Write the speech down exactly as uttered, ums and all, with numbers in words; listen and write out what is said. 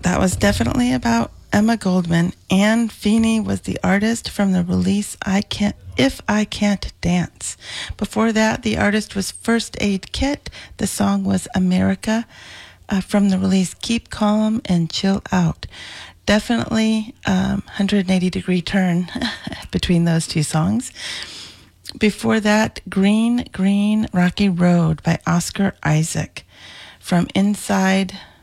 That was definitely about Emma Goldman. Anne Feeney was the artist from the release I Can't If I Can't Dance. Before that, the artist was First Aid Kit. The song was America uh, from the release Keep Calm and Chill Out. Definitely um, one hundred eighty degree turn between those two songs. Before that, Green, Green, Rocky Road by Oscar Isaac from Inside